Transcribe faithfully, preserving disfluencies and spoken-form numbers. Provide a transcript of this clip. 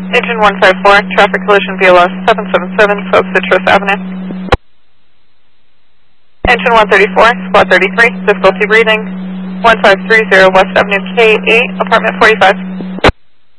Engine one five four, traffic collision B L S seven seven seven, South Citrus Avenue. Engine one thirty-four, squad thirty-three, difficulty breathing, one five three zero West Avenue K eight, apartment forty-five.